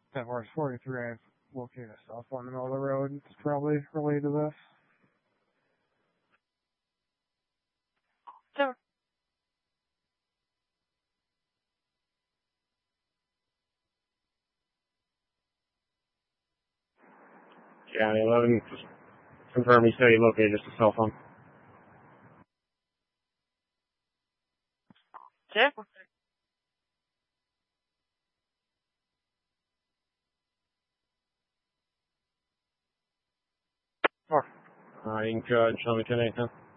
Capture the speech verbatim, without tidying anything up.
ten Horse forty-three, I've located a cell phone in the middle of the road. It's probably related to this. So, Yeah, eleven, just confirm you said you located just a cell phone. Jeff? Four. Uh, you can uh, show me ten eight ten.